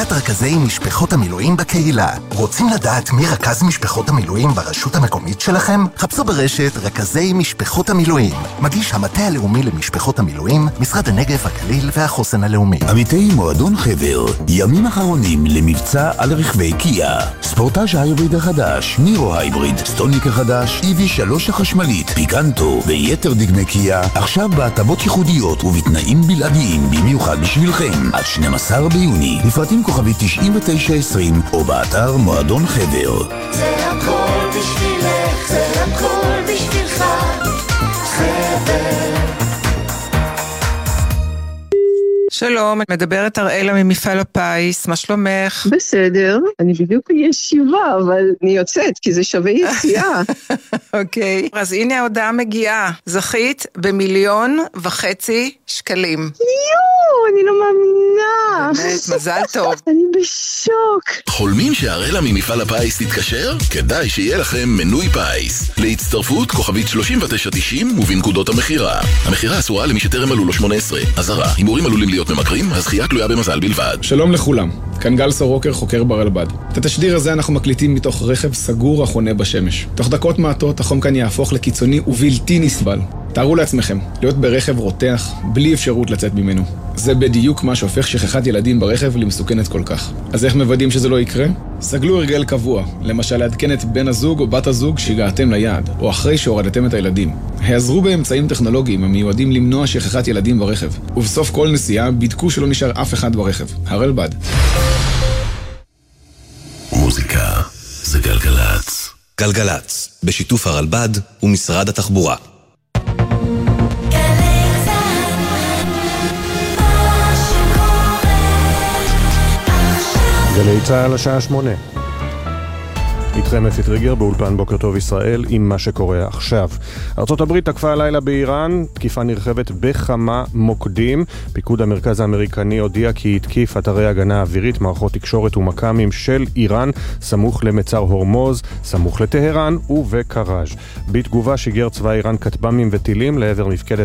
עבודת רכזי משפחות המילואים בקהילה. רוצים לדעת מי רכז משפחות המילואים ברשות המקומית שלכם? חפשו ברשת רכזי משפחות המילואים. מגיש המטה הלאומי למשפחות המילואים, משרד הנגב, הגליל והחוסן הלאומי. עמיתי מועדון חבר, ימים אחרונים למבצע על רכבי קיה. ספורטאז' ההיבריד החדש, נירו הייבריד, סטוניק החדש, EV3 החשמלית, פיקנטו ויתר דגמי קיה, עכשיו בהטבות ייחודיות ובתנאים בלעדיים במיוחד בשבילכם. עד 12 ביוני, לפרטים כוכבי 9920 או באתר מועדון חבר. זה הכל בשבילך, זה הכל בשבילך, חבר. שלום, מדברת אראלה ממפעל הפיס, מה שלומך? בסדר, אני בדיוק בישיבה, אבל אני יוצאת, כי זה שווה יציאה. אוקיי, אז הנה ההודעה מגיעה, זכית ב1.5 שקלים. אני לא מאמינה. באמת, מזל טוב. אני בשוק. חולמים שהאראלה ממפעל הפיס תתקשר? כדאי שיהיה לכם מנוי פיס. להצטרפות כוכבית 3990 ובנקודות המחירה. המחירה אסורה למי שטרם מלאו לו 18. אזהרה, הימורים עלולים להיות ממכרים, הזכייה תלויה במזל בלבד. שלום לכולם, כאן גל סורוקר, חוקר ברלב"ד. את התשדיר הזה אנחנו מקליטים מתוך רכב סגור החונה בשמש. תוך דקות מעטות החום כאן יהפוך לקיצוני ובלתי נסבל. תארו לעצמכם, להיות ברכב רותח, בלי אפשרות לצאת ממנו. זה בדיוק מה שהופך שכחת ילדים ברכב למסוכנת כל כך. אז איך מוודאים שזה לא יקרה? סגלו הרגל קבוע, למשל לעדכן את בן הזוג או בת הזוג שהגעתם ליעד, או אחרי שהורדתם את הילדים. העזרו באמצעים טכנולוגיים המיועדים למנוע שכחת ילדים ברכב, ובסוף כל נסיעה בדקו שלא נשאר אף אחד ברכב. הרלב"ד. מוזיקה זה גלגלץ. גלגלץ, בשיתוף הרלב"ד ומשרד התחבורה. גלי צהל השעה 8. איתכם אפי טריגר באולפן בוקר טוב ישראל עם מה שקורה עכשיו. ארצות הברית תקפה הלילה באיראן, תקיפה נרחבת בכמה מוקדים. פיקוד המרכז האמריקני הודיע כי התקיף אתרי הגנה אווירית, מערכות תקשורת ומקמים של איראן, סמוך למצר הורמוז, סמוך לטהרן ובקראז'. בתגובה שיגר צבא איראן כטב"מים וטילים לעבר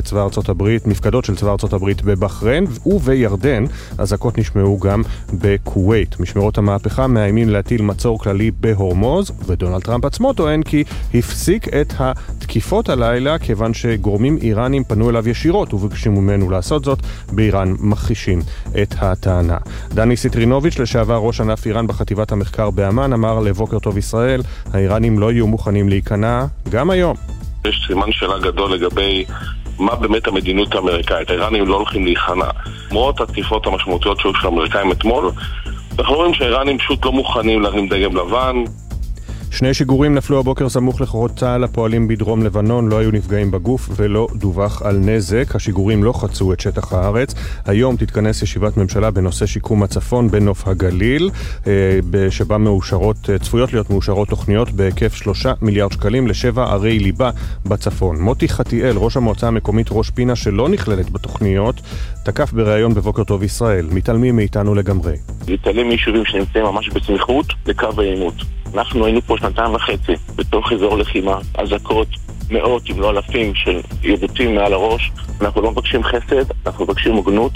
מפקדות של צבא ארצות הברית בבחריין ובירדן. אזעקות נשמעו גם בכווית. משמרות המהפכה מאיימים להטיל מצור כללי בהורמוז, ודונלד טראמפ עצמו טוען כי הפסיק את התקיפות הלילה כיוון שגורמים איראנים פנו אליו ישירות וביקשו ממנו לעשות זאת. באיראן מכחישים את הטענה. דני סיטרינוביץ', לשעבר ראש ענף איראן בחטיבת המחקר באמן, אמר לבוקר טוב ישראל, האיראנים לא יהיו מוכנים להיכנע גם היום. יש סימן שאלה גדול לגבי מה באמת המדיניות האמריקאית. האיראנים לא הולכים להיכנע. למרות התקיפות המשמעותיות שהיו של האמריקאים אתמול, אנחנו רואים שהאיראנים פשוט לא מוכנים להרים דגל לבן. 2 שיגורים נפלו הבוקר סמוך לכוחות צה"ל הפועלים בדרום לבנון, לא היו נפגעים בגוף ולא דווח על נזק. השיגורים לא חצו את שטח הארץ. היום תתכנס ישיבת ממשלה בנושא שיקום הצפון בנוף הגליל, שבה צפויות להיות מאושרות תוכניות בהיקף 3 מיליארד שקלים ל7 ערי ליבה בצפון. מוטי חתיאל, ראש המועצה המקומית ראש פינה שלא נכללת בתוכניות, תקף בראיון בבוקר טוב ישראל. מתעלמים מאיתנו לגמרי. מתעלמים מיישובים שנמצאים ממש בסמיכות לקו העימות. אנחנו היינו פה 2.5 בתוך אזור לחימה, אזעקות, מאות אם לא אלפים של יבוצים מעל הראש. אנחנו לא מבקשים חסד, אנחנו מבקשים הוגנות.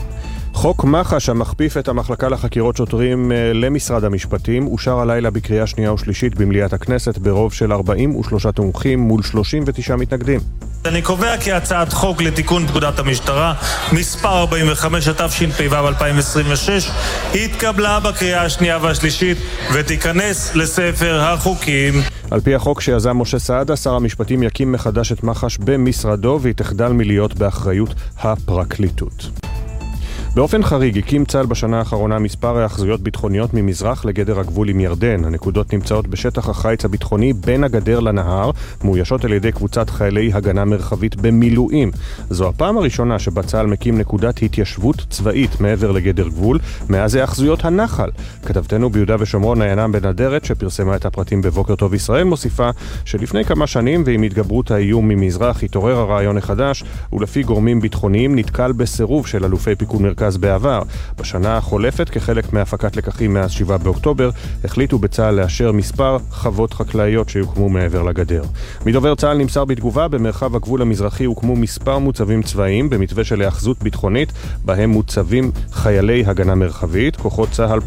חוק מח"ש המכפיף את המחלקה לחקירות שוטרים למשרד המשפטים אושר הלילה בקריאה שנייה ושלישית במליאת הכנסת ברוב של 43 תומכים מול 39 מתנגדים. אני קובע כי הצעת חוק לתיקון פקודת המשטרה מספר 45 התשפ"ו 2026 התקבלה בקריאה השנייה והשלישית ותיכנס לספר החוקים. על פי החוק שיזם משה סעדה, שר המשפטים יקים מחדש את מח"ש במשרדו והיא תחדל מלהיות באחריות הפרקליטות. באופן חריג הקים צה"ל בשנה האחרונה מספר היאחזויות ביטחוניות ממזרח לגדר הגבול עם ירדן. הנקודות נמצאות בשטח החיץ הביטחוני בין הגדר לנהר, מאוישות על ידי קבוצת חיילי הגנה מרחבית במילואים. זו הפעם הראשונה שבה צה"ל מקים נקודת התיישבות צבאית מעבר לגדר גבול, מאז היאחזויות הנחל. כתבתנו ביהודה ושומרון עיינה בן אדרת, שפרסמה את הפרטים בבוקר טוב ישראל, מוסיפה שלפני כמה שנים ועם התגברות האיום ממזרח התעורר הרעיון החדש, ולפי גורמים ביטחוניים נתקל בסירוב של אלופי פיקוד מרכז בעבר. בשנה החולפת, כחלק מהפקת לקחים מאז 7 באוקטובר, החליטו בצה"ל לאשר מספר חוות חקלאיות שיוקמו מעבר לגדר. מדובר צה"ל נמסר בתגובה, במרחב הגבול המזרחי הוקמו מספר מוצבים צבאיים במתווה של היאחזות ביטחונית, בהם מוצבים חיילי הגנה מרחבית. כוחות צה"ל